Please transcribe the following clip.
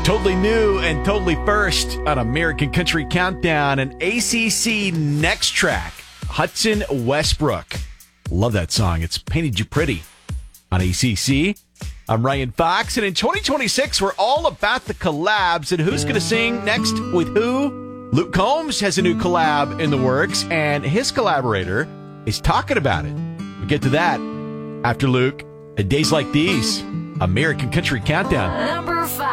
Totally new and totally first on American Country Countdown, an ACC Next Track, Hudson Westbrook. Love that song. It's Painted You Pretty on ACC. I'm Ryan Fox, and in 2026, we're all about the collabs and who's going to sing next with who. Luke Combs has a new collab in the works, and his collaborator is talking about it. We'll get to that after Luke. At days like these, American Country Countdown. Number 5.